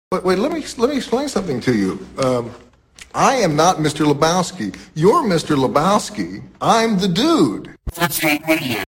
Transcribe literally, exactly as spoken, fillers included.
Wait, wait, let me let me explain something to you. Um, I am not Mister Lebowski. You're Mister Lebowski. I'm the dude. That's not radio.